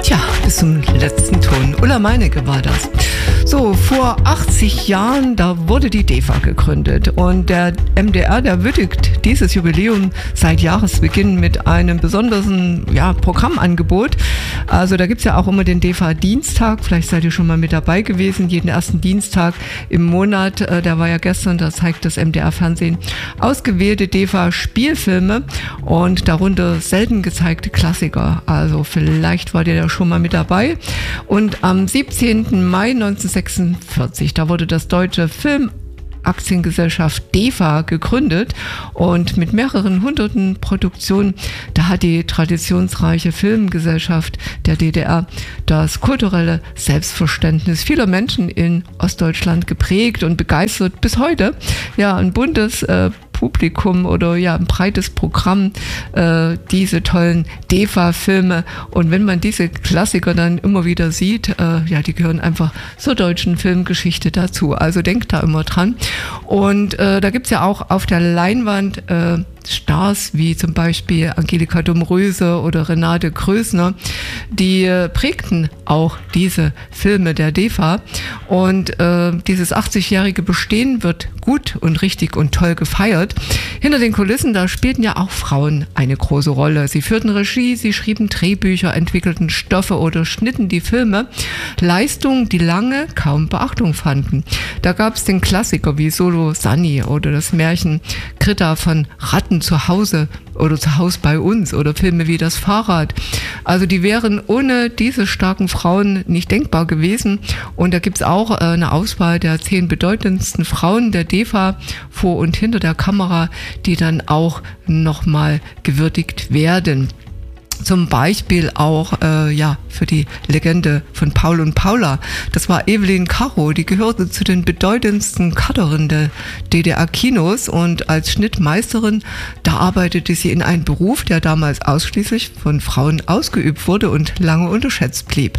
Tja, bis zum letzten Ton. Ulla Meinecke war das. So, vor 80 Jahren, da wurde die DEFA gegründet und der MDR, der würdigt dieses Jubiläum seit Jahresbeginn mit einem besonderen Programmangebot. Also da gibt es ja auch immer den DEFA-Dienstag, vielleicht seid ihr schon mal mit dabei gewesen, jeden ersten Dienstag im Monat, der war ja gestern, da zeigt das MDR-Fernsehen ausgewählte DEFA-Spielfilme und darunter selten gezeigte Klassiker. Also vielleicht wart ihr da schon mal mit dabei. Und am 17. Mai 1946, da wurde das Deutsche Filmaktiengesellschaft DEFA gegründet und mit mehreren hunderten Produktionen, da hat die traditionsreiche Filmgesellschaft der DDR das kulturelle Selbstverständnis vieler Menschen in Ostdeutschland geprägt und begeistert bis heute. Ja, ein buntes Publikum oder ein breites Programm, diese tollen DEFA-Filme. Und wenn man diese Klassiker dann immer wieder sieht, die gehören einfach zur deutschen Filmgeschichte dazu. Also denkt da immer dran. Und da gibt's ja auch auf der Leinwand Stars wie zum Beispiel Angelika Domröse oder Renate Größner, die prägten auch diese Filme der DEFA. Und dieses 80-jährige Bestehen wird gut und richtig und toll gefeiert. Hinter den Kulissen, da spielten ja auch Frauen eine große Rolle. Sie führten Regie, sie schrieben Drehbücher, entwickelten Stoffe oder schnitten die Filme. Leistungen, die lange kaum Beachtung fanden. Da gab es den Klassiker wie Solo Sunny oder das Märchen Gritta von Ratten zu Hause oder zu Haus bei uns oder Filme wie Das Fahrrad. Also die wären ohne diese starken Frauen nicht denkbar gewesen. Und da gibt es auch eine Auswahl der 10 bedeutendsten Frauen der DEFA vor und hinter der Kamera, die dann auch nochmal gewürdigt werden. Zum Beispiel auch für die Legende von Paul und Paula. Das war Evelyn Caro, die gehörte zu den bedeutendsten Cutterinnen der DDR-Kinos und als Schnittmeisterin, da arbeitete sie in einem Beruf, der damals ausschließlich von Frauen ausgeübt wurde und lange unterschätzt blieb.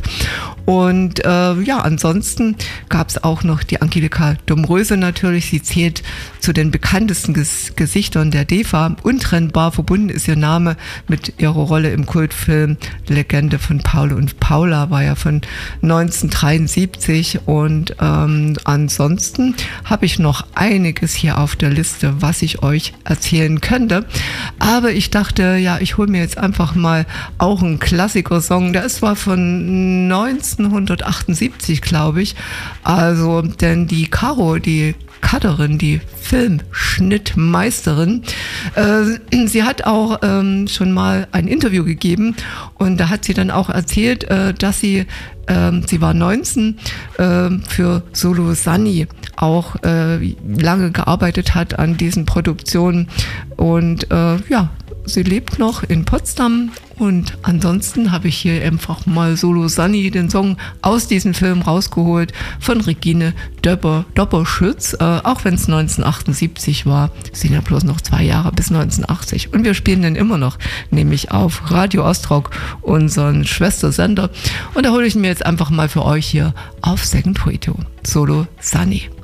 Und ansonsten gab es auch noch die Angelika Domröse natürlich. Sie zählt zu den bekanntesten Gesichtern der DEFA. Untrennbar verbunden ist ihr Name mit ihrer Rolle im Kultfilm Legende von Paul und Paula, war ja von 1973. Und ansonsten habe ich noch einiges hier auf der Liste, was ich euch erzählen könnte. Aber ich dachte, ich hole mir jetzt einfach mal auch einen Klassikersong. Der ist zwar von 1978, glaube ich. Also, denn die Caro, die Cutterin, die Filmschnittmeisterin, sie hat auch schon mal ein Interview gegeben und da hat sie dann auch erzählt, dass sie war 19, für Solo Sunny auch lange gearbeitet hat an diesen Produktionen und sie lebt noch in Potsdam und ansonsten habe ich hier einfach mal Solo Sunny, den Song aus diesem Film rausgeholt von Regine Dopperschütz, auch wenn es 1978 war, es sind ja bloß noch 2 Jahre bis 1980 und wir spielen den immer noch, nämlich auf Radio Ostrock, unseren Schwestersender und da hole ich mir jetzt einfach mal für euch hier auf Second Radio, Solo Sunny.